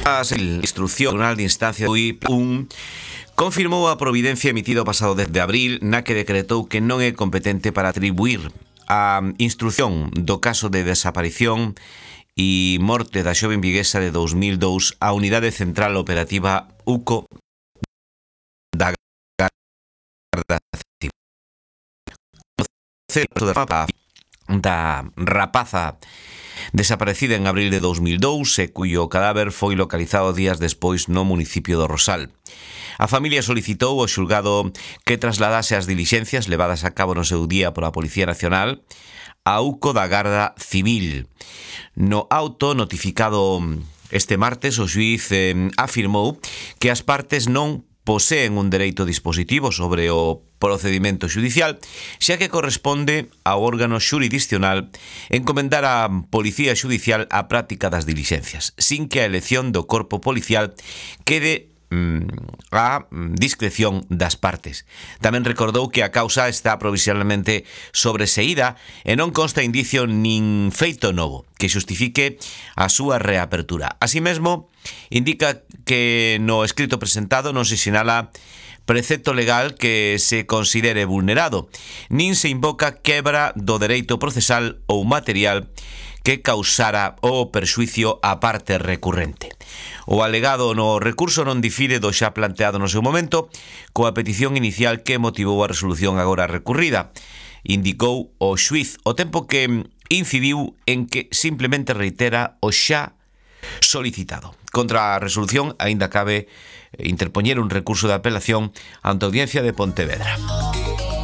A instrucción do Tribunal de Instancia UI1 confirmou a providencia emitida o pasado 10 de abril na que decretou que non é competente para atribuir a instrucción do caso de desaparición e morte da xoven viguesa de 2002 á Unidade Central Operativa UCO da Garda Civil. Da rapaza desaparecida en abril de 2002 e cuyo cadáver foi localizado días despois no municipio do Rosal. A familia solicitou ao xulgado que trasladase as dilixencias levadas a cabo no seu día pola Policía Nacional a UCO da Garda Civil. No auto notificado este martes, o xuíz afirmou que as partes non poseen un dereito dispositivo sobre o procedimento xudicial, xa que corresponde ao órgano xurisdiccional encomendar á Policía Xudicial a práctica das dilixencias, sin que a elección do corpo policial quede a discreción das partes. Tamén recordou que a causa está provisionalmente sobreseída e non consta indicio nin feito novo que xustifique a súa reapertura. Así mesmo, indica que no escrito presentado non se sinala precepto legal que se considere vulnerado, nin se invoca quebra do dereito procesal ou material que causara o perxuicio á parte recurrente. O alegado no recurso non difire do xa planteado no seu momento coa petición inicial que motivou a resolución agora recurrida, indicou o xuíz, o tempo que incidiu en que simplemente reitera o xa solicitado. Contra a resolución aínda cabe interpoñer un recurso de apelación ante a Audiencia de Pontevedra.